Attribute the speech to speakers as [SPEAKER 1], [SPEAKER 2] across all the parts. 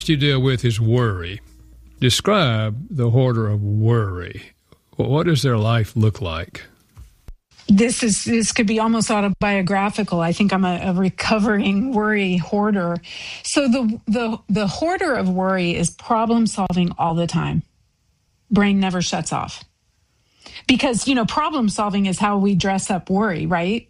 [SPEAKER 1] you deal with is worry. Describe the hoarder of worry. What does their life look like?
[SPEAKER 2] This could be almost autobiographical. I think I'm a recovering worry hoarder. So the hoarder of worry is problem solving all the time. Brain never shuts off. Because, problem solving is how we dress up worry, right?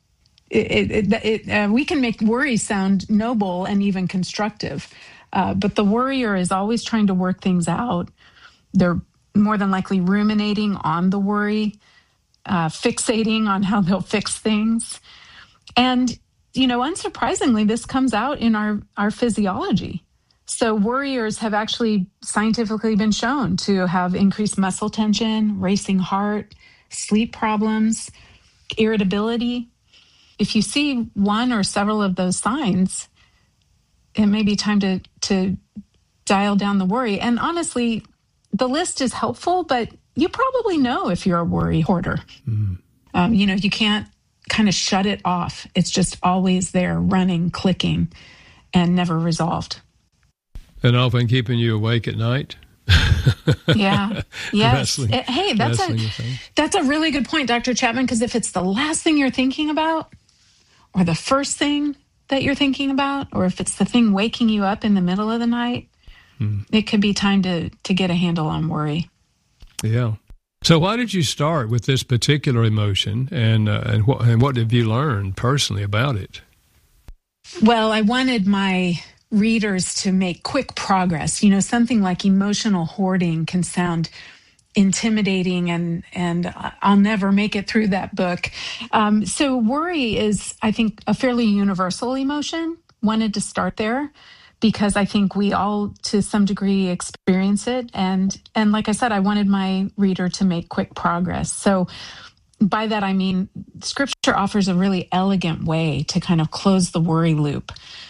[SPEAKER 2] We can make worry sound noble and even constructive. But the worrier is always trying to work things out. They're more than likely ruminating on the worry, fixating on how they'll fix things. And, unsurprisingly, this comes out in our physiology. So worriers have actually scientifically been shown to have increased muscle tension, racing heart, sleep problems, irritability. If you see one or several of those signs, it may be time to dial down the worry. And honestly, the list is helpful, but you probably know if you're a worry hoarder. You can't kind of shut it off. It's just always there, running, clicking, and never resolved.
[SPEAKER 1] And often keeping you awake at night?
[SPEAKER 2] Yeah. Yes. That's a really good point, Dr. Chapman, because if it's the last thing you're thinking about, or the first thing that you're thinking about, or if it's the thing waking you up in the middle of the night, it could be time to get a handle on worry.
[SPEAKER 1] Yeah. So why did you start with this particular emotion, and what have you learned personally about it?
[SPEAKER 2] Well, I wanted my readers to make quick progress. Something like emotional hoarding can sound intimidating, and I'll never make it through that book. So worry is, I think, a fairly universal emotion. Wanted to start there because I think we all, to some degree, experience it. And like I said, I wanted my reader to make quick progress. So by that, I mean, Scripture offers a really elegant way to kind of close the worry loop.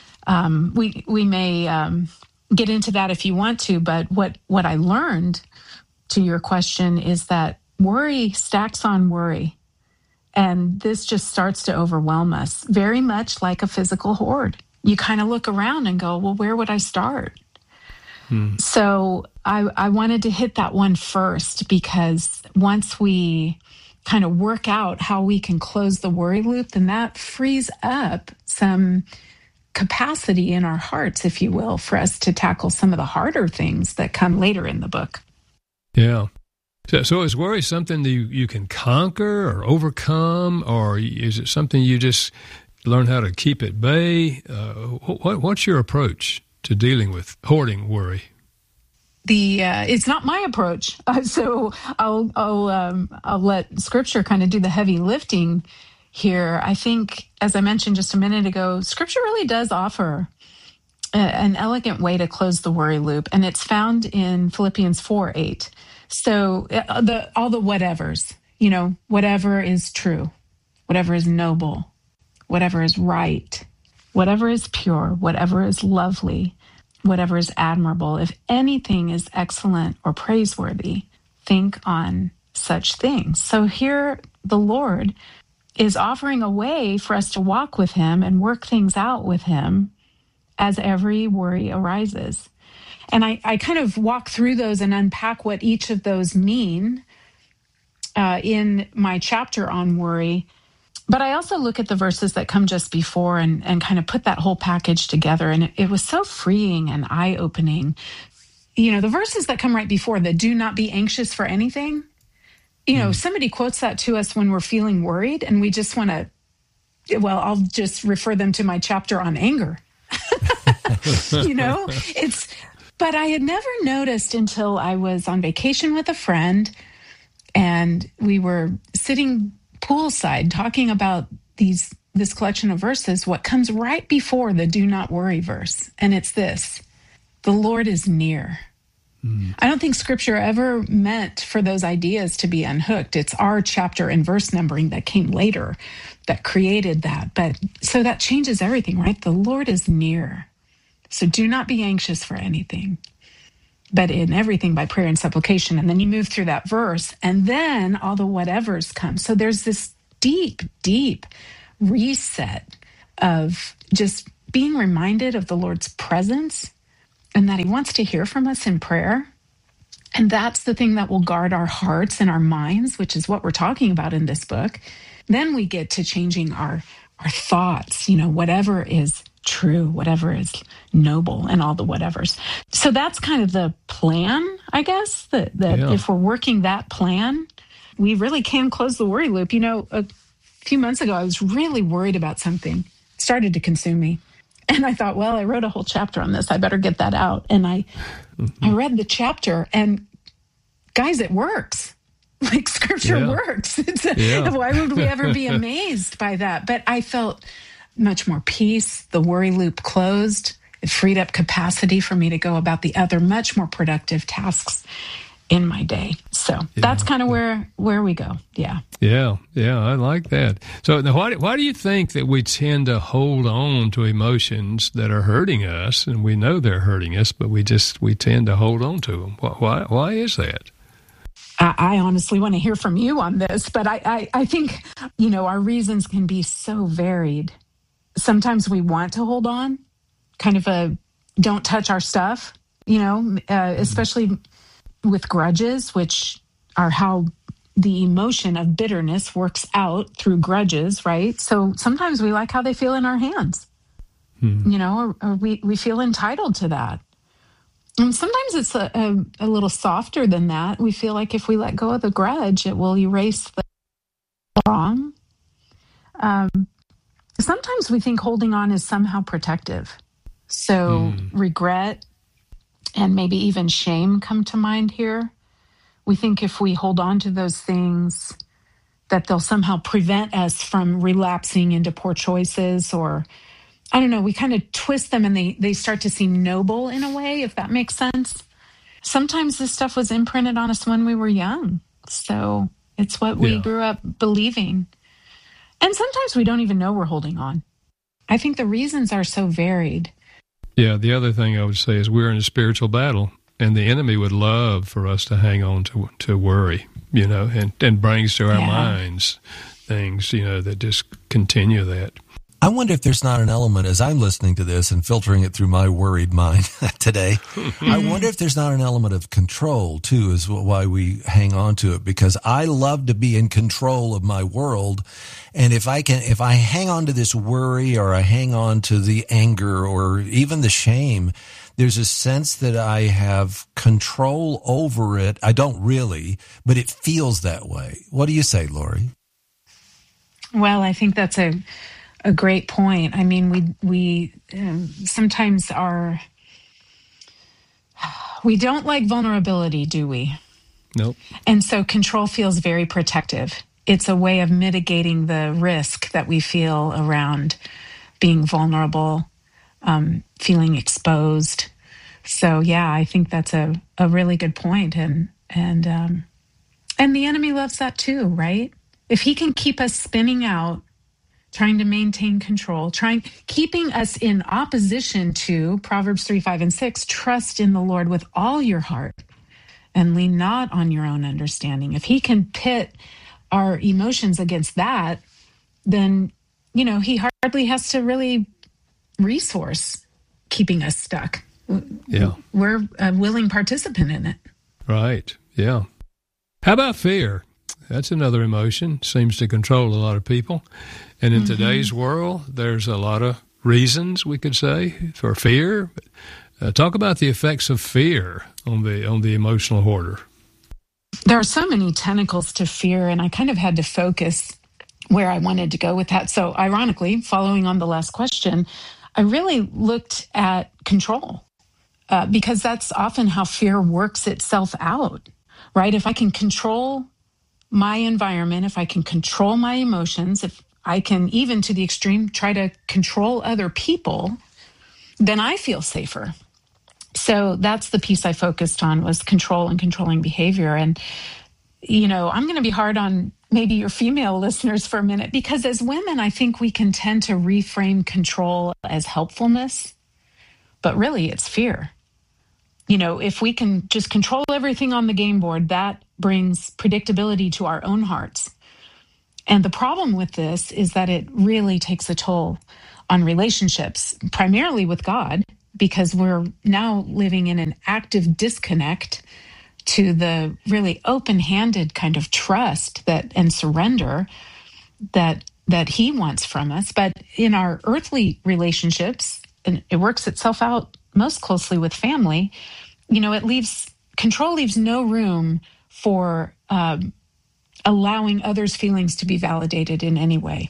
[SPEAKER 2] We may get into that if you want to, but what I learned, to your question, is that worry stacks on worry. And this just starts to overwhelm us, very much like a physical hoard. You kind of look around and go, well, where would I start? So I wanted to hit that one first, because once we kind of work out how we can close the worry loop, then that frees up some capacity in our hearts, if you will, for us to tackle some of the harder things that come later in the book.
[SPEAKER 1] Yeah. So is worry something that you can conquer or overcome, or is it something you just learn how to keep at bay? What's your approach to dealing with hoarding worry?
[SPEAKER 2] It's not my approach, so I'll let Scripture kind of do the heavy lifting here. I think, as I mentioned just a minute ago, Scripture really does offer an elegant way to close the worry loop, and it's found in Philippians 4:8. So all the whatevers, whatever is true, whatever is noble, whatever is right, whatever is pure, whatever is lovely, whatever is admirable, if anything is excellent or praiseworthy, think on such things. So here the Lord is offering a way for us to walk with him and work things out with him as every worry arises. And I kind of walk through those and unpack what each of those mean in my chapter on worry. But I also look at the verses that come just before and kind of put that whole package together. And it was so freeing and eye-opening. The verses that come right before, the do not be anxious for anything. Somebody quotes that to us when we're feeling worried, and we just want to, I'll just refer them to my chapter on anger. But I had never noticed until I was on vacation with a friend, and we were sitting poolside talking about this collection of verses, what comes right before the do not worry verse. And it's this: the Lord is near. I don't think Scripture ever meant for those ideas to be unhooked. It's our chapter and verse numbering that came later that created that. But so that changes everything, right? The Lord is near. So do not be anxious for anything, but in everything by prayer and supplication. And then you move through that verse, and then all the whatevers come. So there's this deep, deep reset of just being reminded of the Lord's presence and that he wants to hear from us in prayer. And that's the thing that will guard our hearts and our minds, which is what we're talking about in this book. Then we get to changing our thoughts, whatever is true, whatever is noble, and all the whatevers. So that's kind of the plan, I guess, that if we're working that plan, we really can close the worry loop. A few months ago, I was really worried about something. It started to consume me. And I thought, well, I wrote a whole chapter on this. I better get that out. And I read the chapter, and guys, it works. Like Scripture works. Why would we ever be amazed by that? But I felt much more peace. The worry loop closed. It freed up capacity for me to go about the other much more productive tasks in my day. So that's kind of where we go. Yeah.
[SPEAKER 1] Yeah. I like that. So now why do you think that we tend to hold on to emotions that are hurting us, and we know they're hurting us, but we tend to hold on to them? Why is that?
[SPEAKER 2] I honestly want to hear from you on this, but I think, our reasons can be so varied. Sometimes we want to hold on, kind of a don't touch our stuff, especially with grudges, which are how the emotion of bitterness works out through grudges, right? So sometimes we like how they feel in our hands, or we feel entitled to that. And sometimes it's a little softer than that. We feel like if we let go of the grudge, it will erase the wrong. Sometimes we think holding on is somehow protective. So regret and maybe even shame come to mind here. We think if we hold on to those things, that they'll somehow prevent us from relapsing into poor choices, or I don't know, we kind of twist them and they start to seem noble in a way, if that makes sense. Sometimes this stuff was imprinted on us when we were young. So it's what we grew up believing. And sometimes we don't even know we're holding on. I think the reasons are so varied.
[SPEAKER 1] Yeah, the other thing I would say is we're in a spiritual battle, and the enemy would love for us to hang on to worry, and brings to our minds things, that just continue that.
[SPEAKER 3] I wonder if there's not an element, as I'm listening to this and filtering it through my worried mind today, I wonder if there's not an element of control, too, is why we hang on to it, because I love to be in control of my world. And if I hang on to this worry, or I hang on to the anger, or even the shame, there's a sense that I have control over it. I don't really, but it feels that way. What do you say, Lori?
[SPEAKER 2] Well, I think that's a great point. I mean, we sometimes we don't like vulnerability, do we?
[SPEAKER 1] Nope.
[SPEAKER 2] And so control feels very protective. It's a way of mitigating the risk that we feel around being vulnerable, feeling exposed. So yeah, I think that's a really good point. And the enemy loves that too, right? If he can keep us spinning out, trying to maintain control, keeping us in opposition to Proverbs 3, 5, and 6, trust in the Lord with all your heart and lean not on your own understanding. If he can pit our emotions against that, then, he hardly has to really resource keeping us stuck.
[SPEAKER 1] Yeah.
[SPEAKER 2] We're a willing participant in it.
[SPEAKER 1] Right. Yeah. How about fear? That's another emotion, seems to control a lot of people. And in today's world, there's a lot of reasons, we could say, for fear. Talk about the effects of fear on the emotional hoarder.
[SPEAKER 2] There are so many tentacles to fear, and I kind of had to focus where I wanted to go with that. So ironically, following on the last question, I really looked at control because that's often how fear works itself out, right? If I can control my environment, if I can control my emotions, if I can, even to the extreme, try to control other people, then I feel safer. So that's the piece I focused on, was control and controlling behavior. And, I'm going to be hard on maybe your female listeners for a minute, because as women, I think we can tend to reframe control as helpfulness, but really it's fear. If we can just control everything on the game board, that brings predictability to our own hearts. And the problem with this is that it really takes a toll on relationships, primarily with God, because we're now living in an active disconnect to the really open-handed kind of trust that and surrender that he wants from us. But in our earthly relationships, and it works itself out most closely with family, control leaves no room for allowing others' feelings to be validated in any way.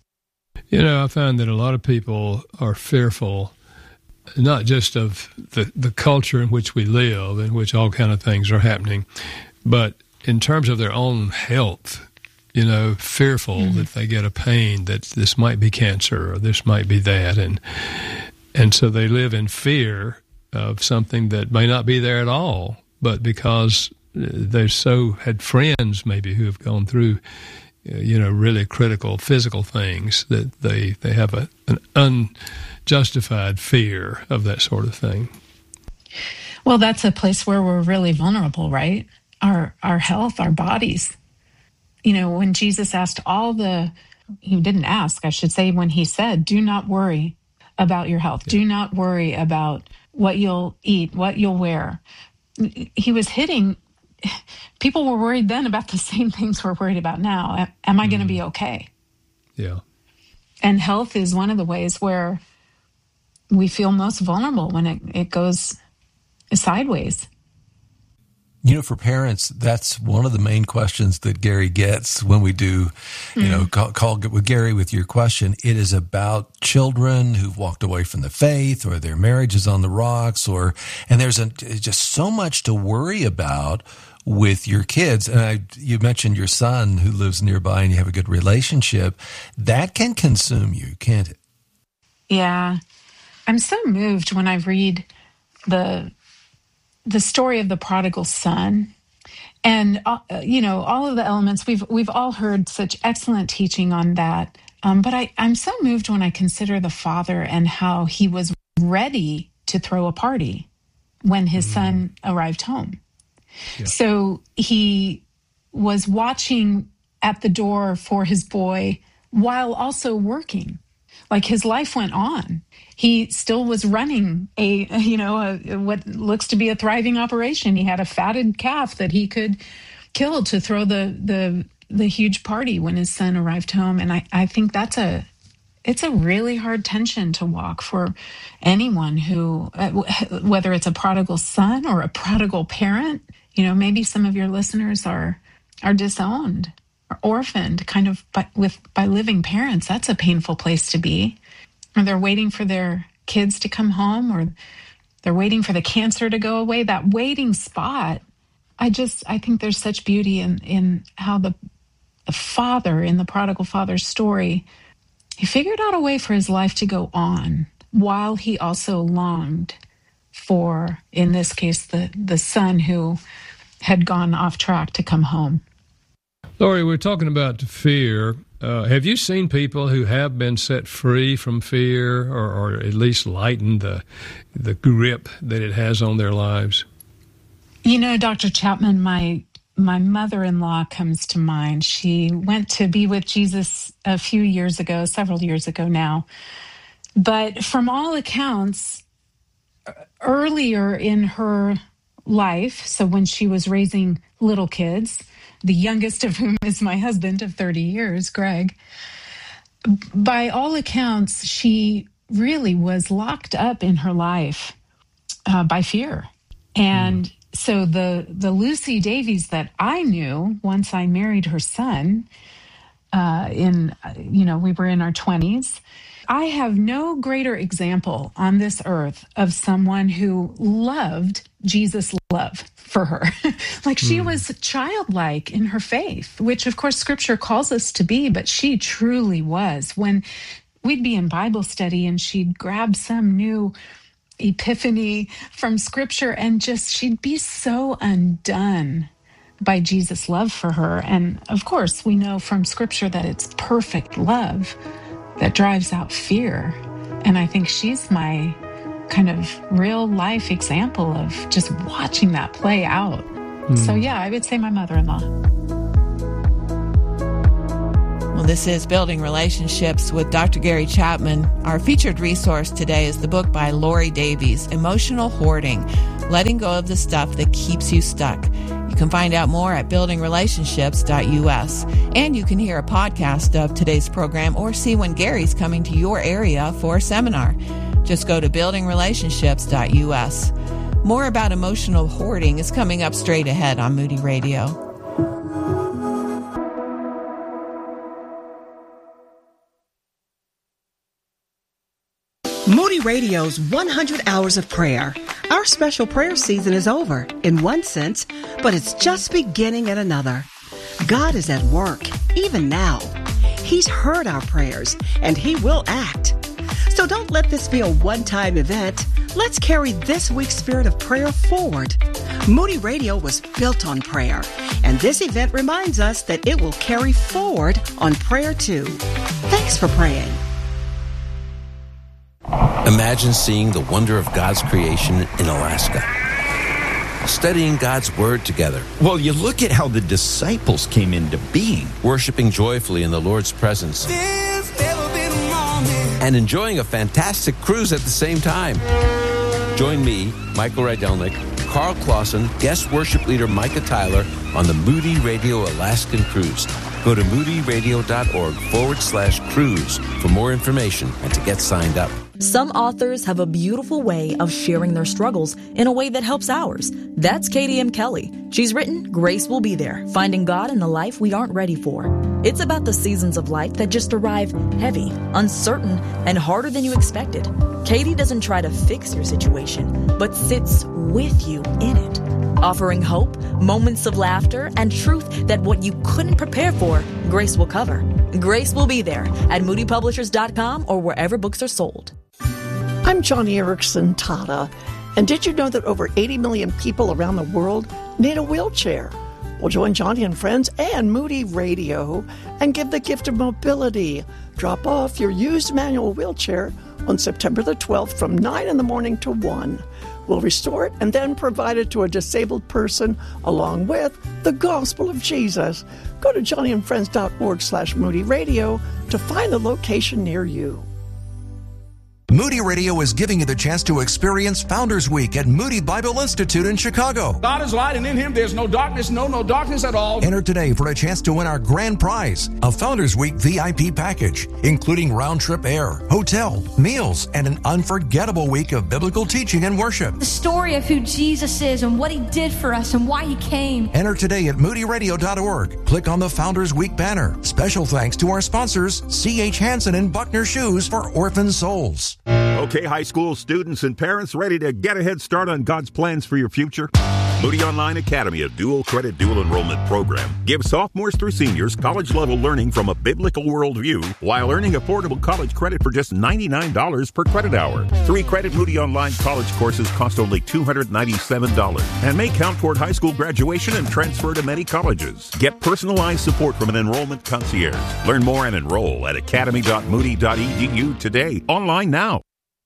[SPEAKER 1] I find that a lot of people are fearful, not just of the culture in which we live, in which all kind of things are happening, but in terms of their own health, fearful that they get a pain, that this might be cancer or this might be that. And so they live in fear of something that may not be there at all, but because they had friends maybe who have gone through really critical physical things, that they have an unjustified fear of that sort of thing.
[SPEAKER 2] Well, that's a place where we're really vulnerable, right? Our health, our bodies. When Jesus asked he didn't ask, I should say, when he said, do not worry about your health. Do not worry about what you'll eat, what you'll wear. He was hitting, people were worried then about the same things we're worried about now. Am I going to be okay?
[SPEAKER 1] Yeah.
[SPEAKER 2] And health is one of the ways where we feel most vulnerable when it goes sideways.
[SPEAKER 3] For parents, that's one of the main questions that Gary gets when we do, call with Gary with your question. It is about children who've walked away from the faith, or their marriage is on the rocks, and there's just so much to worry about with your kids. And you mentioned your son who lives nearby and you have a good relationship. That can consume you, can't it?
[SPEAKER 2] Yeah. I'm so moved when I read the story of the prodigal son, and all of the elements. We've all heard such excellent teaching on that, but I'm so moved when I consider the father and how he was ready to throw a party when his son arrived home. Yeah. So he was watching at the door for his boy while also working. Like, his life went on. He still was running what looks to be a thriving operation. He had a fatted calf that he could kill to throw the huge party when his son arrived home. And I think it's a really hard tension to walk for anyone who, whether it's a prodigal son or a prodigal parent. Maybe some of your listeners are disowned or orphaned kind of by living parents. That's a painful place to be. Or they're waiting for their kids to come home, or they're waiting for the cancer to go away. That waiting spot, I think there's such beauty in how the father, in the prodigal father's story, he figured out a way for his life to go on while he also longed for, in this case, the son who had gone off track to come home.
[SPEAKER 1] Lori, we're talking about fear. Have you seen people who have been set free from fear, or at least lightened the grip that it has on their lives?
[SPEAKER 2] Dr. Chapman, my mother-in-law comes to mind. She went to be with Jesus several years ago now. But from all accounts, earlier in her life, so when she was raising little kids, the youngest of whom is my husband of 30 years, Greg, by all accounts, she really was locked up in her life by fear. And so the Lucy Davies that I knew once I married her son, we were in our 20s, I have no greater example on this earth of someone who loved Jesus' love for her. Like, she was childlike in her faith, which of course Scripture calls us to be, but she truly was. When we'd be in Bible study and she'd grab some new epiphany from Scripture and she'd be so undone by Jesus' love for her. And of course, we know from Scripture that it's perfect love that drives out fear. And I think she's my kind of real life example of just watching that play out. So yeah, I would say my mother-in-law.
[SPEAKER 3] Well,
[SPEAKER 4] This is Building Relationships with Dr. Gary Chapman. Our featured resource today is the book by Lori Davies, Emotional Hoarding, Letting Go of the Stuff That Keeps You Stuck. You can find out more at buildingrelationships.us. And you can hear a podcast of today's program or see when Gary's coming to your area for a seminar. Just go to buildingrelationships.us. More about emotional hoarding is coming up straight ahead on Moody Radio.
[SPEAKER 5] Moody Radio's 100 Hours of Prayer. Our special prayer season is over, in one sense, but it's just beginning in another. God is at work, even now. He's heard our prayers, and He will act. So don't let this be a one-time event. Let's carry this week's spirit of prayer forward. Moody Radio was built on prayer, and this event reminds us that it will carry forward on prayer too. Thanks for praying.
[SPEAKER 6] Imagine seeing the wonder of God's creation in Alaska. Studying God's Word together.
[SPEAKER 7] Well, you look at how the disciples came into being.
[SPEAKER 6] Worshiping joyfully in the Lord's presence. And enjoying a fantastic cruise at the same time. Join me, Michael Rydelnik, Carl Clausen, guest worship leader Micah Tyler on the Moody Radio Alaskan Cruise. Go to moodyradio.org/cruise for more information and to get signed up.
[SPEAKER 8] Some authors have a beautiful way of sharing their struggles in a way that helps ours. That's Katie M. Kelly. She's written Grace Will Be There, Finding God in the Life We Aren't Ready For. It's about the seasons of life that just arrive heavy, uncertain, and harder than you expected. Katie doesn't try to fix your situation, but sits with you in it, offering hope, moments of laughter, and truth that what you couldn't prepare for, Grace will cover. Grace Will Be There at moodypublishers.com or wherever books are sold.
[SPEAKER 9] I'm Johnny Erickson Tata, and did you know that over 80 million people around the world need a wheelchair? Well, join Johnny and friends and Moody Radio and give the gift of mobility. Drop off your used manual wheelchair on September the 12th from 9 in the morning to 1. We'll restore it and then provide it to a disabled person along with the gospel of Jesus. Go to johnnyandfriends.org/Moody Radio to find a location near you.
[SPEAKER 10] Moody Radio is giving you the chance to experience Founders Week at Moody Bible Institute in Chicago.
[SPEAKER 11] God is light, and in Him there's no darkness, no darkness at all.
[SPEAKER 10] Enter today for a chance to win our grand prize, a Founders Week VIP package, including round-trip air, hotel, meals, and an unforgettable week of biblical teaching and worship.
[SPEAKER 12] The story of who Jesus is and what He did for us and why He came.
[SPEAKER 10] Enter today at moodyradio.org. Click on the Founders Week banner. Special thanks to our sponsors, C.H. Hansen and Buckner Shoes for Orphan Souls.
[SPEAKER 13] Okay, high school students and parents ready to get a head start on God's plans for your future? Moody Online Academy, a dual credit, dual enrollment program, gives sophomores through seniors college-level learning from a biblical worldview while earning affordable college credit for just $99 per credit hour. 3-credit Moody Online college courses cost only $297 and may count toward high school graduation and transfer to many colleges. Get personalized support from an enrollment concierge. Learn more and enroll at academy.moody.edu today. Online now.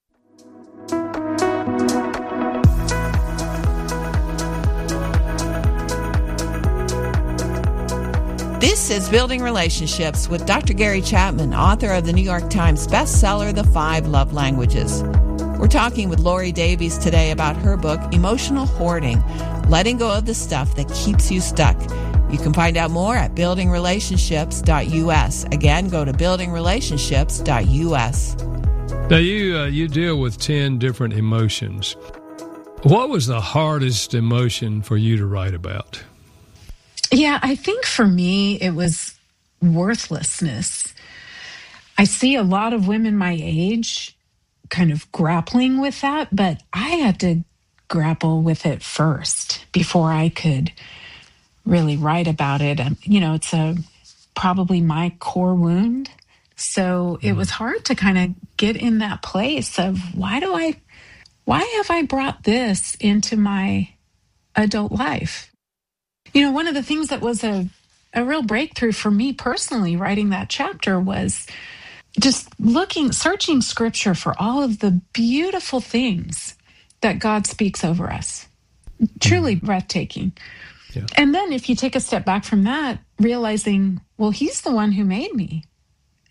[SPEAKER 4] This is Building Relationships with Dr. Gary Chapman, author of the New York Times bestseller, The 5 Love Languages. We're talking with Lori Davies today about her book, Emotional Hoarding, Letting Go of the Stuff That Keeps You Stuck. You can find out more at buildingrelationships.us. Again, go to buildingrelationships.us.
[SPEAKER 1] Now, you deal with 10 different emotions. What was the hardest emotion for you to write about?
[SPEAKER 2] Yeah, I think for me, it was worthlessness. I see a lot of women my age kind of grappling with that, but I had to grapple with it first before I could really write about it. It's probably my core wound. So it was hard to kind of get in that place of why have I brought this into my adult life? One of the things that was a real breakthrough for me personally writing that chapter was just searching Scripture for all of the beautiful things that God speaks over us. Truly breathtaking. Yeah. And then if you take a step back from that, realizing, well, He's the one who made me.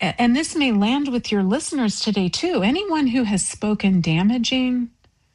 [SPEAKER 2] and this may land with your listeners today too, anyone who has spoken damaging,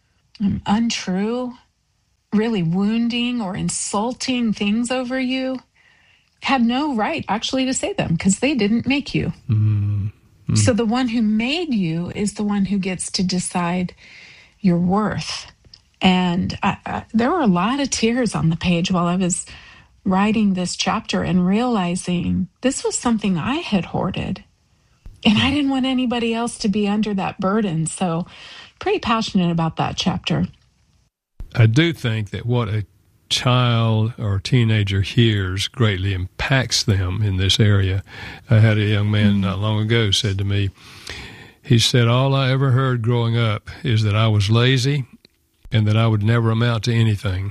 [SPEAKER 2] untrue, really wounding or insulting things over you had no right actually to say them because they didn't make you. Mm-hmm. So the one who made you is the one who gets to decide your worth. And there were a lot of tears on the page while I was writing this chapter and realizing this was something I had hoarded. And I didn't want anybody else to be under that burden. So pretty passionate about that chapter.
[SPEAKER 1] I do think that what a child or teenager hears greatly impacts them in this area. I had a young man not long ago said to me, he said, all I ever heard growing up is that I was lazy and that I would never amount to anything.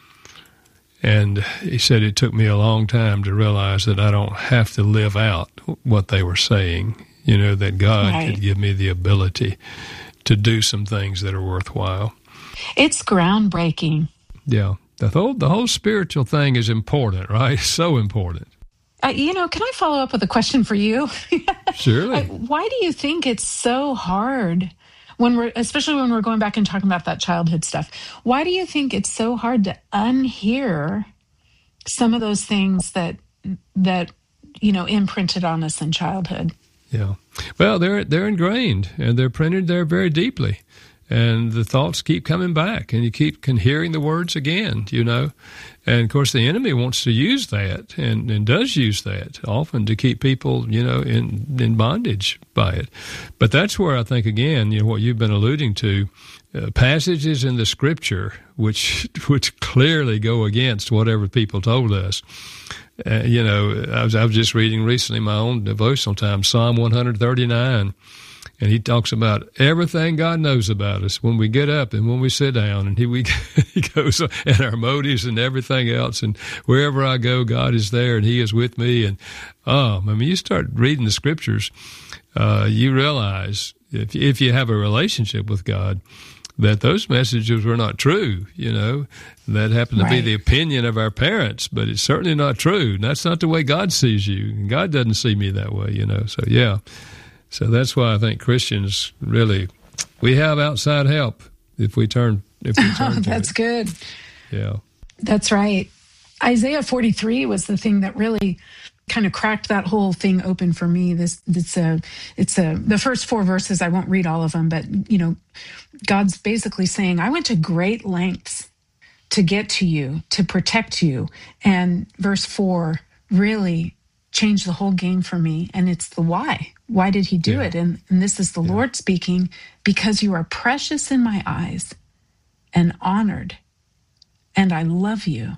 [SPEAKER 1] And he said it took me a long time to realize that I don't have to live out what they were saying, that God could give me the ability to do some things that are worthwhile.
[SPEAKER 2] It's groundbreaking.
[SPEAKER 1] Yeah. The whole spiritual thing is important, right? So important.
[SPEAKER 2] Can I follow up with a question for you?
[SPEAKER 1] Surely.
[SPEAKER 2] Why do you think it's so hard especially when we're going back and talking about that childhood stuff? Why do you think it's so hard to unhear some of those things that imprinted on us in childhood?
[SPEAKER 1] Yeah. Well, they're ingrained and they're printed there very deeply. And the thoughts keep coming back, and you can hearing the words again, And, of course, the enemy wants to use that and does use that often to keep people, in bondage by it. But that's where I think, again, what you've been alluding to, passages in the Scripture which clearly go against whatever people told us. I was just reading recently my own devotional time, Psalm 139. And he talks about everything God knows about us when we get up and when we sit down. And he goes, and our motives and everything else. And wherever I go, God is there and he is with me. And, you start reading the Scriptures, you realize if you have a relationship with God, that those messages were not true, That happened to be the opinion of our parents, but it's certainly not true. And that's not the way God sees you. And God doesn't see me that way, So, yeah. So that's why I think Christians really, we have outside help if we turn to
[SPEAKER 2] that's
[SPEAKER 1] it.
[SPEAKER 2] Good.
[SPEAKER 1] Yeah.
[SPEAKER 2] That's right. Isaiah 43 was the thing that really kind of cracked that whole thing open for me. It's the first 4 verses. I won't read all of them, but God's basically saying, I went to great lengths to get to you, to protect you. And verse 4 really changed the whole game for me. And it's the why. Why did he do it? And this is the Lord speaking, because you are precious in my eyes and honored, and I love you.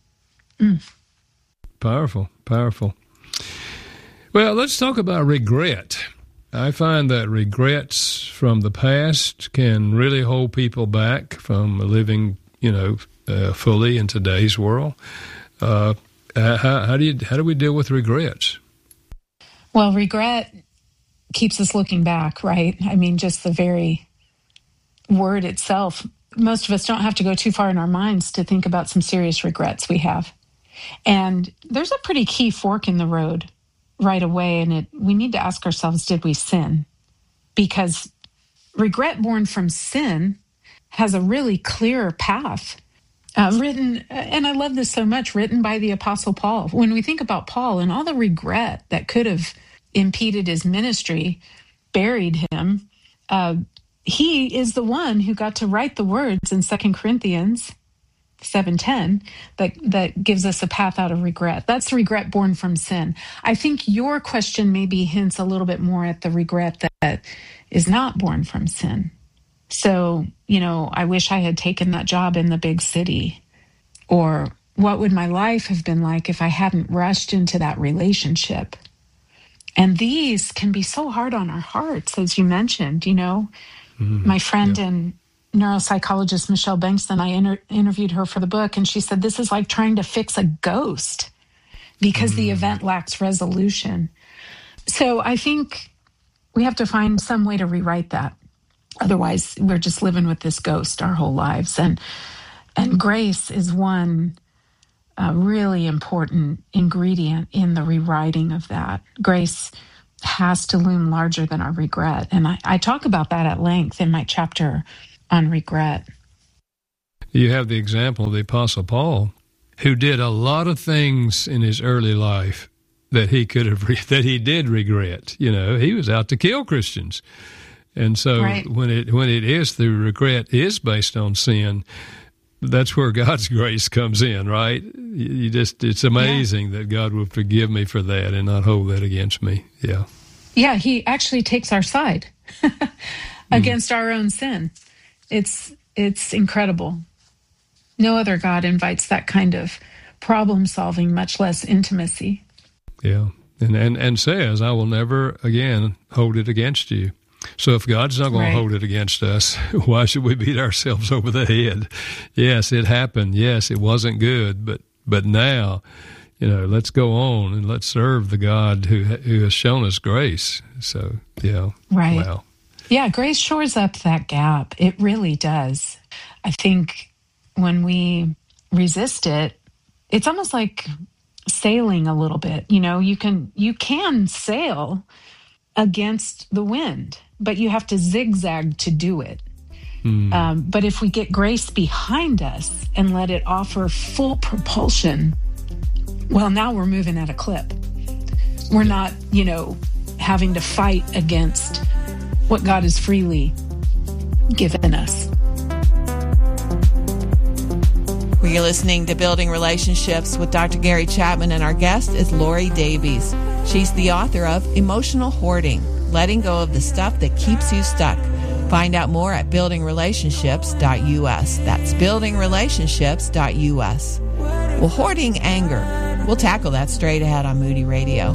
[SPEAKER 1] Powerful, powerful. Well, let's talk about regret. I find that regrets from the past can really hold people back from living, fully in today's world. How do we deal with regrets?
[SPEAKER 2] Well, regret keeps us looking back, right? Just the very word itself. Most of us don't have to go too far in our minds to think about some serious regrets we have. And there's a pretty key fork in the road right away, and we need to ask ourselves, did we sin? Because regret born from sin has a really clear path. Written, and I love this so much, written by the Apostle Paul. When we think about Paul and all the regret that could have impeded his ministry, buried him, he is the one who got to write the words in 2 Corinthians 7:10 that gives us a path out of regret. That's regret born from sin. I think your question maybe hints a little bit more at the regret that is not born from sin. So, I wish I had taken that job in the big city. Or what would my life have been like if I hadn't rushed into that relationship? And these can be so hard on our hearts, as you mentioned, My friend and neuropsychologist Michelle Bankston, I interviewed her for the book, and she said this is like trying to fix a ghost because the event lacks resolution. So I think we have to find some way to rewrite that. Otherwise, we're just living with this ghost our whole lives. And grace is one really important ingredient in the rewriting of that. Grace has to loom larger than our regret. And I talk about that at length in my chapter on regret.
[SPEAKER 1] You have the example of the Apostle Paul, who did a lot of things in his early life that he could have that he did regret. You know, he was out to kill Christians, and so when it is the regret is based on sin, that's where God's grace comes in, right? You just it's amazing that God will forgive me for that and not hold that against me. Yeah,
[SPEAKER 2] He actually takes our side against our own sin. It's incredible. No other God invites that kind of problem solving, much less intimacy.
[SPEAKER 1] Yeah, and says, I will never again hold it against you. So if God's not going to hold it against us, why should we beat ourselves over the head? Yes, it happened. Yes, it wasn't good, but now, you know, let's go on and let's serve the God who has shown us grace. So, yeah.
[SPEAKER 2] Right.
[SPEAKER 1] Wow.
[SPEAKER 2] Yeah, grace shores up that gap. It really does. I think when we resist it, it's almost like sailing a little bit. You know, you can sail against the wind, but you have to zigzag to do it. But if we get grace behind us and let it offer full propulsion, well, now we're moving at a clip. We're not, you know, having to fight against what God has freely given us.
[SPEAKER 4] We're listening to Building Relationships with Dr. Gary Chapman, and our guest is Lori Davies. She's the author of Emotional Hoarding, Letting Go of the Stuff That Keeps You Stuck. Find out more at buildingrelationships.us. That's buildingrelationships.us. Well, hoarding anger. We'll tackle that straight ahead on Moody Radio.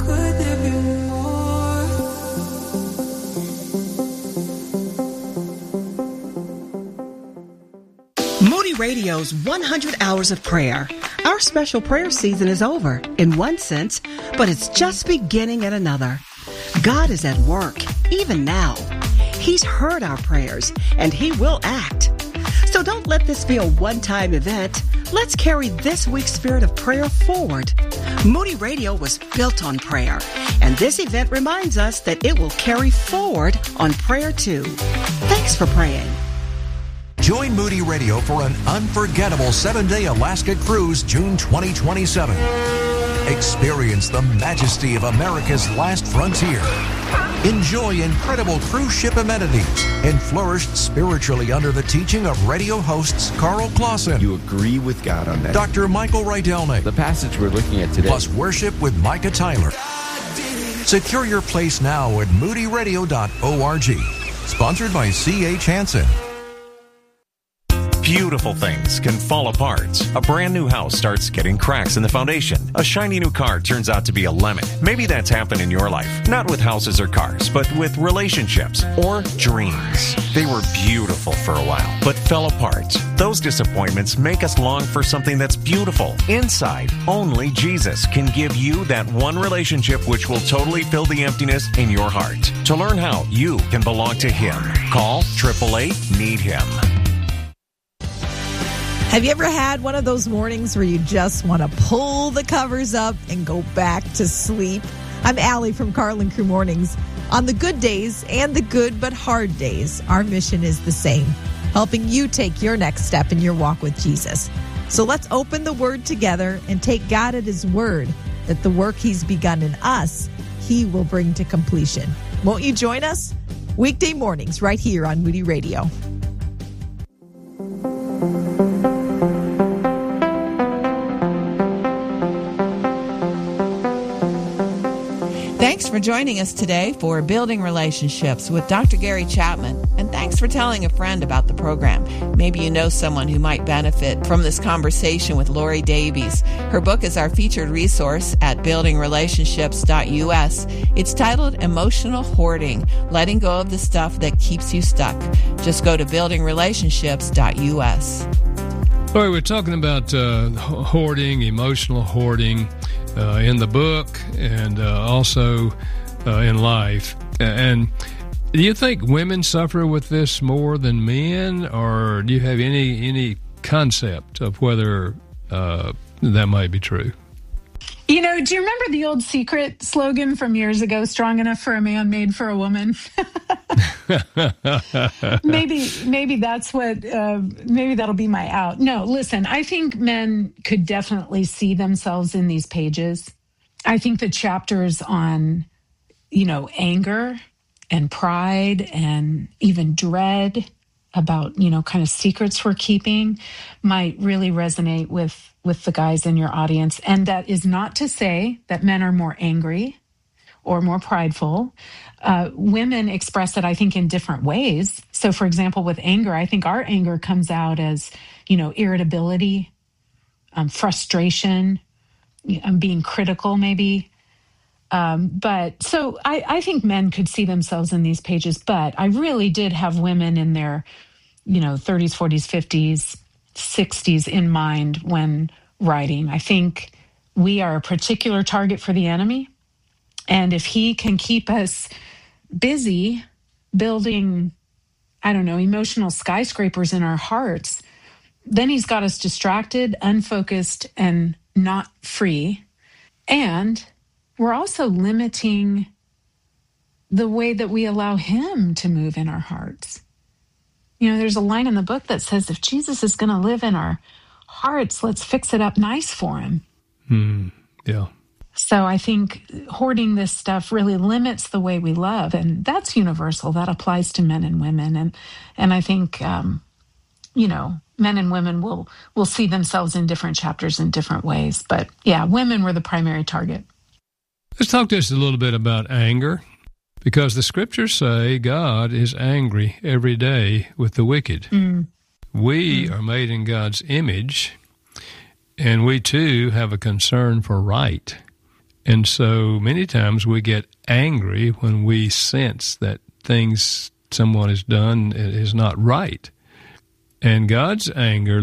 [SPEAKER 5] Moody Radio's 100 Hours of Prayer. Our special prayer season is over, in one sense, but it's just beginning in another. God is at work, even now. He's heard our prayers, and He will act. So don't let this be a one-time event. Let's carry this week's spirit of prayer forward. Moody Radio was built on prayer, and this event reminds us that it will carry forward on prayer too. Thanks for praying.
[SPEAKER 10] Join Moody Radio for an unforgettable 7-day Alaska cruise, June 2027. Experience the majesty of America's last frontier. Enjoy incredible cruise ship amenities and flourish spiritually under the teaching of radio hosts Carl Clausen.
[SPEAKER 7] You agree with God on that?
[SPEAKER 10] Dr. Michael Rydelnik.
[SPEAKER 6] The passage we're looking at today.
[SPEAKER 10] Plus worship with Micah Tyler. Secure your place now at moodyradio.org. Sponsored by C.H. Hansen.
[SPEAKER 14] Beautiful things can fall apart. A brand new house starts getting cracks in the foundation. A shiny new car turns out to be a lemon. Maybe that's happened in your life. Not with houses or cars, but with relationships or dreams. They were beautiful for a while, but fell apart. Those disappointments make us long for something that's beautiful. Inside, only Jesus can give you that one relationship which will totally fill the emptiness in your heart. To learn how you can belong to Him, call 888-NEED-HIM.
[SPEAKER 15] Have you ever had one of those mornings where you just want to pull the covers up and go back to sleep? I'm Allie from Carlin Crew Mornings. On the good days and the good but hard days, our mission is the same, helping you take your next step in your walk with Jesus. So let's open the Word together and take God at His word that the work He's begun in us, He will bring to completion. Won't you join us? Weekday mornings right here on Moody Radio.
[SPEAKER 4] Thanks for joining us today for Building Relationships with Dr. Gary Chapman. And thanks for telling a friend about the program. Maybe you know someone who might benefit from this conversation with Lori Davies. Her book is our featured resource at buildingrelationships.us. It's titled Emotional Hoarding, Letting Go of the Stuff That Keeps You Stuck. Just go to buildingrelationships.us.
[SPEAKER 1] Lori, we're talking about hoarding, emotional hoarding, in the book and also in life. And do you think women suffer with this more than men, or do you have any concept of whether that might be true?
[SPEAKER 2] You know, do you remember the old Secret slogan from years ago, strong enough for a man, made for a woman? maybe that's what, maybe that'll be my out. No, listen, I think men could definitely see themselves in these pages. I think the chapters on, anger and pride and even dread about, kind of secrets we're keeping might really resonate with the guys in your audience. And that is not to say that men are more angry or more prideful. Women express it, I think, in different ways. So, for example, with anger, I think our anger comes out as, irritability, frustration, being critical, maybe. But so I think men could see themselves in these pages, but I really did have women in their, 30s, 40s, 50s, 60s in mind when writing. I think we are a particular target for the enemy. And if he can keep us busy building, emotional skyscrapers in our hearts, then he's got us distracted, unfocused, and not free. And we're also limiting the way that we allow him to move in our hearts. There's a line in the book that says, if Jesus is going to live in our hearts, let's fix it up nice for him.
[SPEAKER 1] Yeah.
[SPEAKER 2] So I think hoarding this stuff really limits the way we love. And that's universal. That applies to men and women. And I think, men and women will see themselves in different chapters in different ways. But yeah, women were the primary target.
[SPEAKER 1] Let's talk just a little bit about anger, because the scriptures say God is angry every day with the wicked. We are made in God's image, and we too have a concern for right. And so many times we get angry when we sense that things someone has done is not right. And God's anger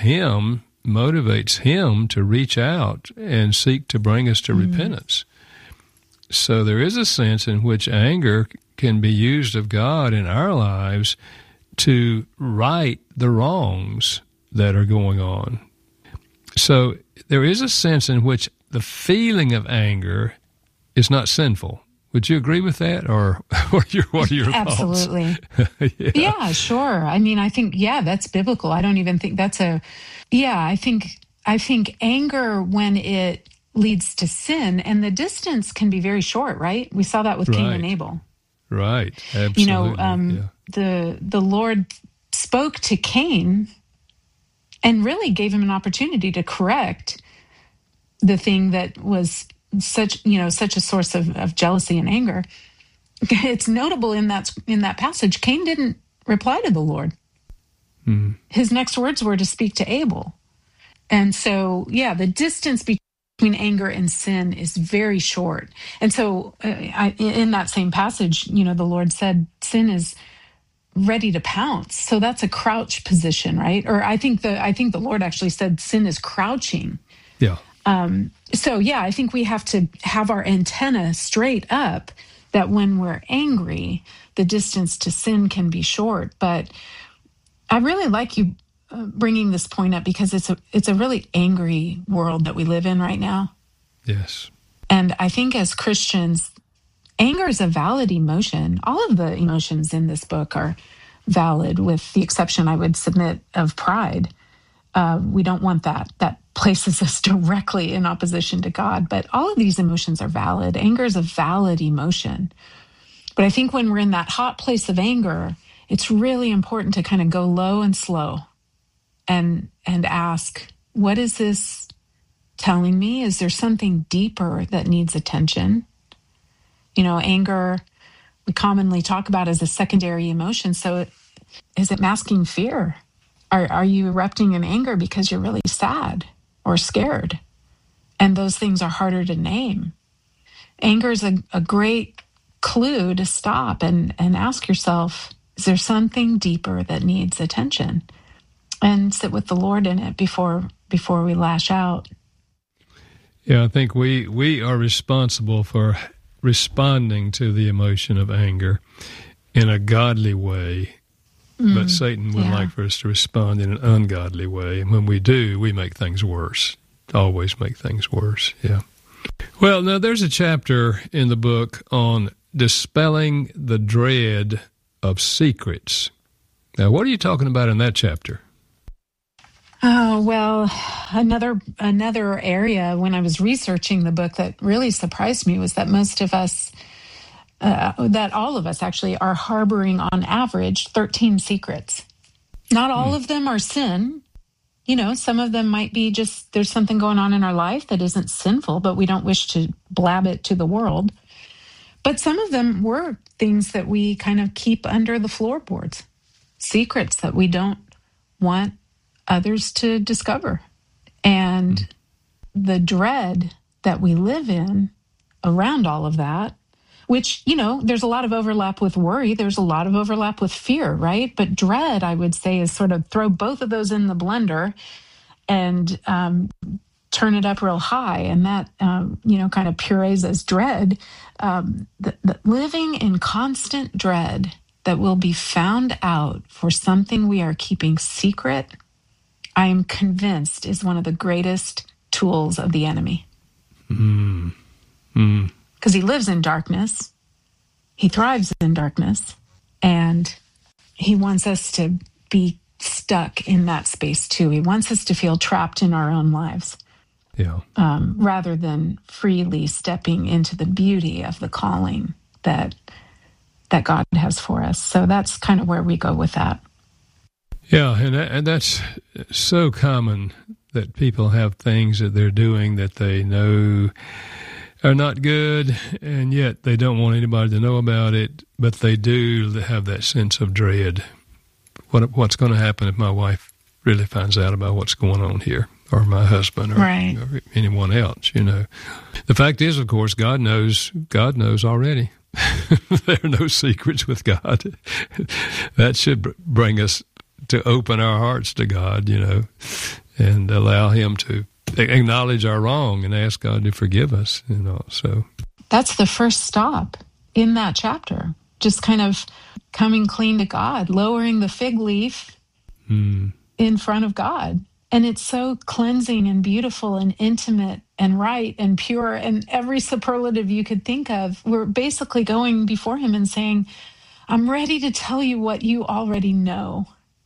[SPEAKER 1] motivates him to reach out and seek to bring us to repentance. So there is a sense in which anger can be used of God in our lives to right the wrongs that are going on. So there is a sense in which the feeling of anger is not sinful. Would you agree with that, or what are your thoughts?
[SPEAKER 2] Absolutely. Yeah, sure. I mean, I think, that's biblical. I don't even think that's I think anger, when it leads to sin, and the distance can be very short, right? We saw that with Cain and Abel.
[SPEAKER 1] Right. Absolutely.
[SPEAKER 2] The Lord spoke to Cain and really gave him an opportunity to correct the thing that was such a source of jealousy and anger. It's notable in that passage, Cain didn't reply to the Lord. His next words were to speak to Abel. And so, the distance between anger and sin is very short. And so in that same passage, the Lord said sin is ready to pounce. So that's a crouch position, right? Or I think the Lord actually said sin is crouching.
[SPEAKER 1] Yeah.
[SPEAKER 2] I think we have to have our antenna straight up, that when we're angry, the distance to sin can be short. But I really like you bringing this point up, because it's a really angry world that we live in right now.
[SPEAKER 1] Yes.
[SPEAKER 2] And I think as Christians, anger is a valid emotion. All of the emotions in this book are valid, with the exception, I would submit, of pride. We don't want that. That places us directly in opposition to God. But all of these emotions are valid. Anger is a valid emotion. But I think when we're in that hot place of anger, it's really important to kind of go low and slow and ask, what is this telling me? Is there something deeper that needs attention? Anger, we commonly talk about as a secondary emotion. So is it masking fear? Are you erupting in anger because you're really sad or scared? And those things are harder to name. Anger is a great clue to stop and ask yourself, is there something deeper that needs attention? And sit with the Lord in it before we lash out.
[SPEAKER 1] Yeah, I think we are responsible for responding to the emotion of anger in a godly way. But Satan would like for us to respond in an ungodly way. And when we do, we make things worse. always make things worse. Yeah. Well, now there's a chapter in the book on dispelling the dread of secrets. Now, what are you talking about in that chapter?
[SPEAKER 2] Oh, well, another area when I was researching the book that really surprised me was that most of us, that all of us actually, are harboring on average 13 secrets. Not all of them are sin. You know, some of them might be just there's something going on in our life that isn't sinful, but we don't wish to blab it to the world. But some of them were things that we kind of keep under the floorboards, secrets that we don't want others to discover. And the dread that we live in around all of that, which, you know, there's a lot of overlap with worry. There's a lot of overlap with fear, right? But dread, I would say, is sort of throw both of those in the blender and turn it up real high. And that, kind of purees as dread. The living in constant dread that will be found out for something we are keeping secret, I am convinced is one of the greatest tools of the enemy. Because he lives in darkness, he thrives in darkness, and he wants us to be stuck in that space too. He wants us to feel trapped in our own lives, rather than freely stepping into the beauty of the calling that God has for us. So that's kind of where we go with that.
[SPEAKER 1] Yeah, and that's so common that people have things that they're doing that they know are not good, and yet they don't want anybody to know about it, but they do have that sense of dread. What's going to happen if my wife really finds out about what's going on here, or my husband, or anyone else, you know? The fact is, of course, God knows already. There are no secrets with God. That should bring us to open our hearts to God, you know, and allow him to acknowledge our wrong and ask God to forgive us, you know. So
[SPEAKER 2] that's the first stop in that chapter, just kind of coming clean to God, lowering the fig leaf in front of God. And it's so cleansing and beautiful and intimate and right and pure and every superlative you could think of. We're basically going before him and saying, I'm ready to tell you what you already know.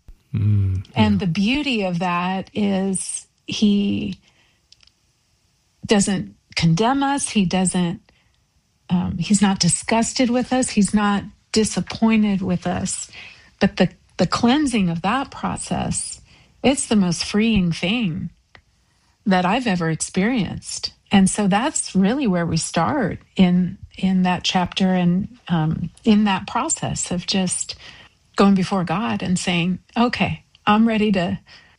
[SPEAKER 2] And the beauty of that is he doesn't condemn us. He doesn't, he's not disgusted with us. He's not disappointed with us. But the cleansing of that process, it's the most freeing thing that I've ever experienced. And so that's really where we start in that chapter and in that process of just going before God and saying, okay, I'm ready to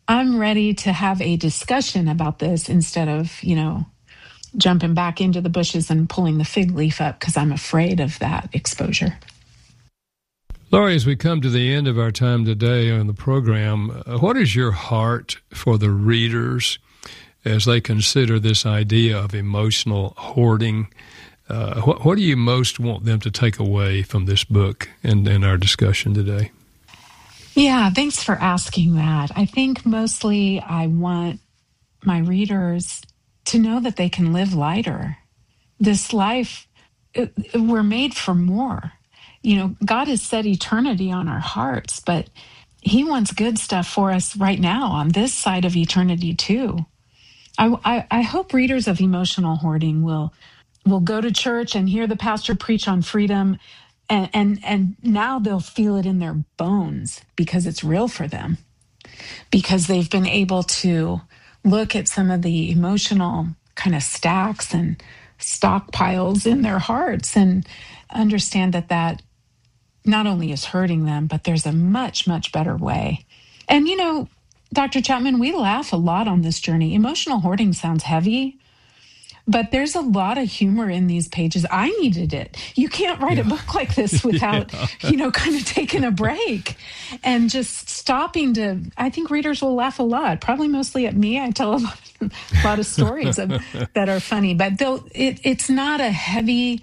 [SPEAKER 2] have a discussion about this instead of, you know, jumping back into the bushes and pulling the fig leaf up because I'm afraid of that exposure.
[SPEAKER 1] Laurie, as we come to the end of our time today on the program, what is your heart for the readers as they consider this idea of emotional hoarding? What do you most want them to take away from this book and our discussion today?
[SPEAKER 2] Yeah, thanks for asking that. I think mostly I want my readers to know that they can live lighter. This life, we're made for more. You know, God has set eternity on our hearts, but he wants good stuff for us right now on this side of eternity too. I hope readers of Emotional Hoarding will go to church and hear the pastor preach on freedom, and now they'll feel it in their bones because it's real for them, because they've been able to look at some of the emotional kind of stacks and stockpiles in their hearts and understand that not only is hurting them, but there's a much, much better way. And, you know, Dr. Chapman, we laugh a lot on this journey. Emotional hoarding sounds heavy, but there's a lot of humor in these pages. I needed it. You can't write a book like this without, kind of taking a break and just stopping to, I think readers will laugh a lot, probably mostly at me. I tell a lot of stories that are funny, but it's not a heavy,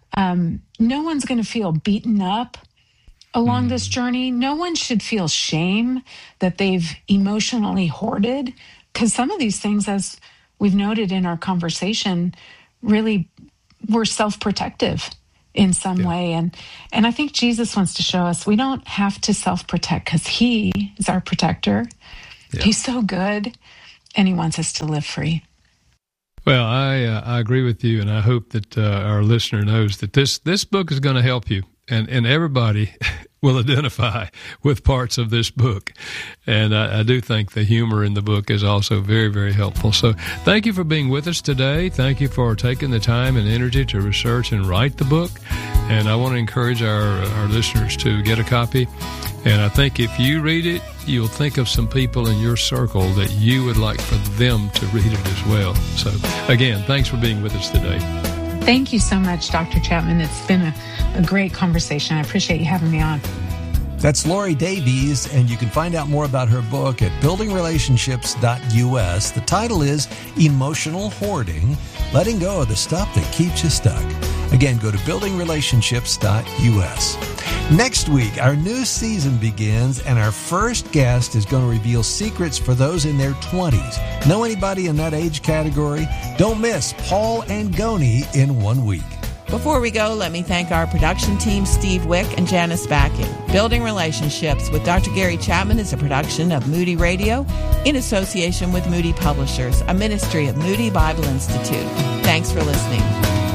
[SPEAKER 2] no one's going to feel beaten up along this journey. No one should feel shame that they've emotionally hoarded, because some of these things, as we've noted in our conversation, really we're self-protective in some way. And I think Jesus wants to show us we don't have to self-protect because he is our protector. Yeah. He's so good, and he wants us to live free.
[SPEAKER 1] Well, I agree with you, and I hope that our listener knows that this book is going to help you, and everybody will identify with parts of this book. And I do think the humor in the book is also very, very helpful. So thank you for being with us today. Thank you for taking the time and energy to research and write the book. And I want to encourage our listeners to get a copy. And I think if you read it, you'll think of some people in your circle that you would like for them to read it as well. So, again, thanks for being with us today.
[SPEAKER 2] Thank you so much, Dr. Chapman. It's been a great conversation. I appreciate you having me on.
[SPEAKER 3] That's Laurie Davies, and you can find out more about her book at buildingrelationships.us. The title is Emotional Hoarding, Letting Go of the Stuff That Keeps You Stuck. Again, go to buildingrelationships.us. Next week, our new season begins, and our first guest is going to reveal secrets for those in their 20s. Know anybody in that age category? Don't miss Paul Angoni in 1 week.
[SPEAKER 4] Before we go, let me thank our production team, Steve Wick and Janice Backing. Building Relationships with Dr. Gary Chapman is a production of Moody Radio in association with Moody Publishers, a ministry of Moody Bible Institute. Thanks for listening.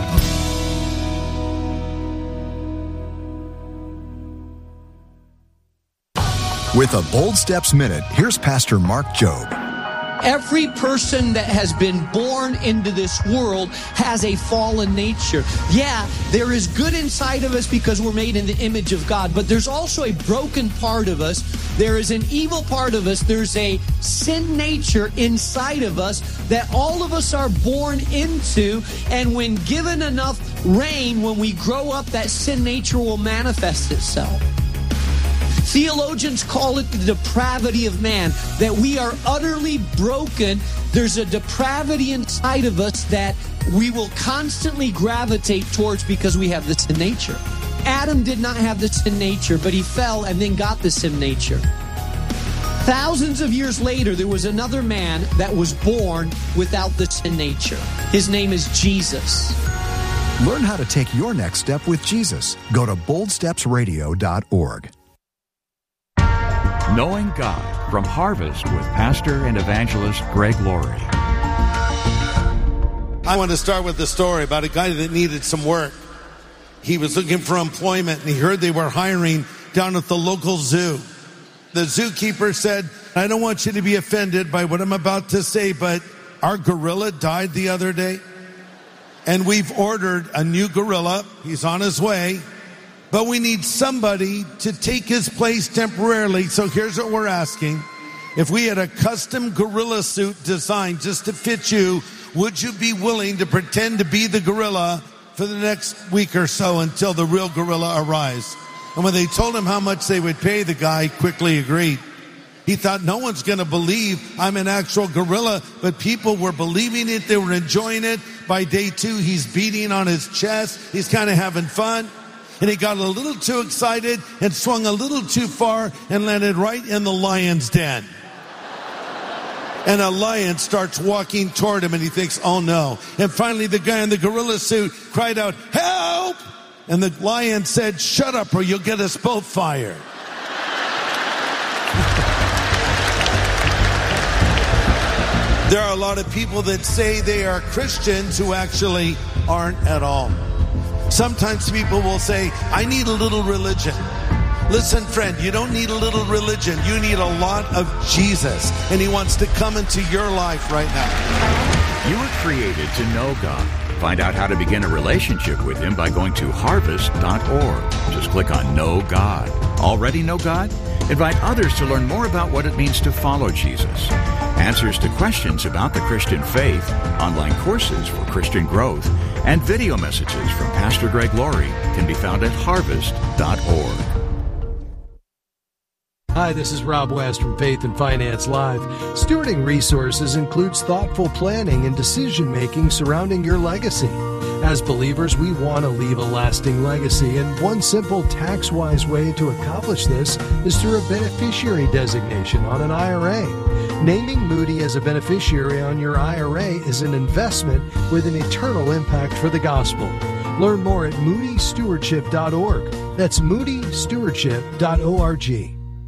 [SPEAKER 16] With a Bold Steps Minute, here's Pastor Mark Jobe.
[SPEAKER 17] Every person that has been born into this world has a fallen nature. Yeah, there is good inside of us because we're made in the image of God, but there's also a broken part of us. There is an evil part of us. There's a sin nature inside of us that all of us are born into, and when given enough reign, when we grow up, that sin nature will manifest itself. Theologians call it the depravity of man, that we are utterly broken. There's a depravity inside of us that we will constantly gravitate towards because we have the sin nature. Adam did not have the sin nature, but he fell and then got the sin nature. Thousands of years later, there was another man that was born without the sin nature. His name is Jesus.
[SPEAKER 16] Learn how to take your next step with Jesus. Go to boldstepsradio.org.
[SPEAKER 7] Knowing God from Harvest with Pastor and Evangelist Greg Laurie.
[SPEAKER 18] I want to start with a story about a guy that needed some work. He was looking for employment, and he heard they were hiring down at the local zoo. The zookeeper said, I don't want you to be offended by what I'm about to say, but our gorilla died the other day, and we've ordered a new gorilla. He's on his way. But we need somebody to take his place temporarily. So here's what we're asking. If we had a custom gorilla suit designed just to fit you, would you be willing to pretend to be the gorilla for the next week or so until the real gorilla arrives? And when they told him how much they would pay, the guy quickly agreed. He thought, no one's going to believe I'm an actual gorilla, but people were believing it. They were enjoying it. By day 2, he's beating on his chest. He's kind of having fun. And he got a little too excited and swung a little too far and landed right in the lion's den. And a lion starts walking toward him, and he thinks, oh no. And finally the guy in the gorilla suit cried out, help! And the lion said, shut up or you'll get us both fired. There are a lot of people that say they are Christians who actually aren't at all. Sometimes people will say, I need a little religion. Listen, friend, you don't need a little religion. You need a lot of Jesus. And he wants to come into your life right now.
[SPEAKER 7] You were created to know God. Find out how to begin a relationship with him by going to harvest.org. Just click on Know God. Already know God? Invite others to learn more about what it means to follow Jesus. Answers to questions about the Christian faith, online courses for Christian growth, and video messages from Pastor Greg Laurie can be found at harvest.org.
[SPEAKER 19] Hi, this is Rob West from Faith and Finance Live. Stewarding resources includes thoughtful planning and decision-making surrounding your legacy. As believers, we want to leave a lasting legacy, and one simple tax-wise way to accomplish this is through a beneficiary designation on an IRA. Naming Moody as a beneficiary on your IRA is an investment with an eternal impact for the gospel. Learn more at moodystewardship.org. That's moodystewardship.org.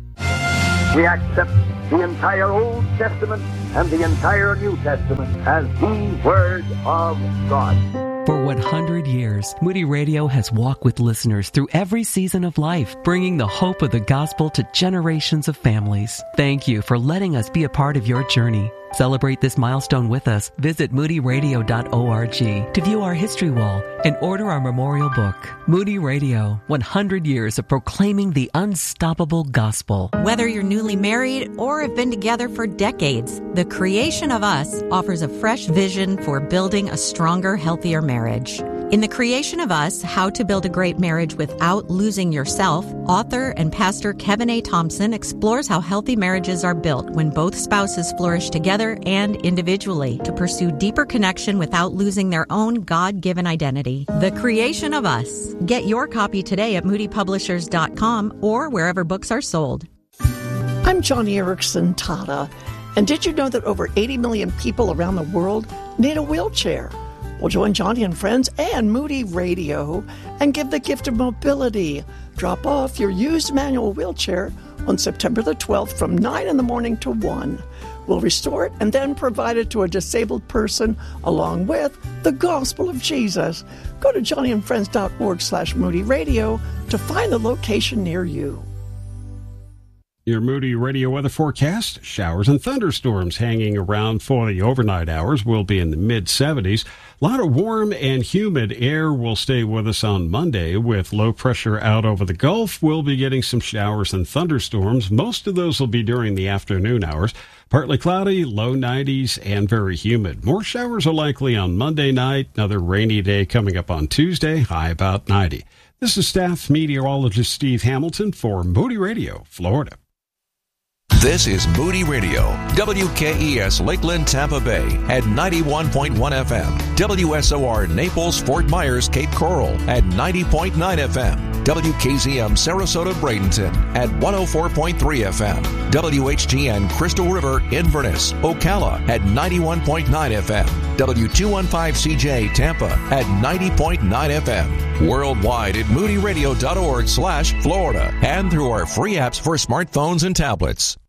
[SPEAKER 20] We accept the entire Old Testament and the entire New Testament as the Word of God.
[SPEAKER 21] For 100 years, Moody Radio has walked with listeners through every season of life, bringing the hope of the gospel to generations of families. Thank you for letting us be a part of your journey. Celebrate this milestone with us. Visit moodyradio.org to view our history wall and order our memorial book. Moody Radio, 100 years of proclaiming the unstoppable gospel.
[SPEAKER 22] Whether you're newly married or have been together for decades, The Creation of Us offers a fresh vision for building a stronger, healthier marriage. In The Creation of Us, How to Build a Great Marriage Without Losing Yourself, author and pastor Kevin A. Thompson explores how healthy marriages are built when both spouses flourish together and individually to pursue deeper connection without losing their own God-given identity. The Creation of Us. Get your copy today at moodypublishers.com or wherever books are sold.
[SPEAKER 9] I'm Johnny Erickson Tata, and did you know that over 80 million people around the world need a wheelchair? Well, join Johnny and Friends and Moody Radio and give the gift of mobility. Drop off your used manual wheelchair on September the 12th from 9 in the morning to 1. We'll restore it and then provide it to a disabled person along with the gospel of Jesus. Go to johnnyandfriends.org/Moody Radio to find the location near you.
[SPEAKER 23] Your Moody Radio weather forecast, showers and thunderstorms hanging around for the overnight hours. Will be in the mid-70s. A lot of warm and humid air will stay with us on Monday. With low pressure out over the Gulf, we'll be getting some showers and thunderstorms. Most of those will be during the afternoon hours. Partly cloudy, low 90s, and very humid. More showers are likely on Monday night. Another rainy day coming up on Tuesday, high about 90. This is staff meteorologist Steve Hamilton for Moody Radio, Florida.
[SPEAKER 10] This is Moody Radio, WKES Lakeland, Tampa Bay at 91.1 FM, WSOR Naples, Fort Myers, Cape Coral at 90.9 FM, WKZM Sarasota, Bradenton at 104.3 FM, WHGN Crystal River, Inverness, Ocala at 91.9 FM, W215CJ Tampa at 90.9 FM, worldwide at moodyradio.org/Florida, and through our free apps for smartphones and tablets.